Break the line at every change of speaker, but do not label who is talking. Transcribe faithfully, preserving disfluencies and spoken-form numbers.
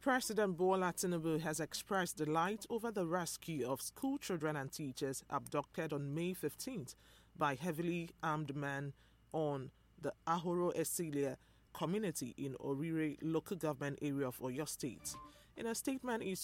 President Bola Tinubu has expressed delight over the rescue of school children and teachers abducted on May fifteenth by heavily armed men on the Ahoro Esilia community in Orire local government area of Oyo State. In a statement issued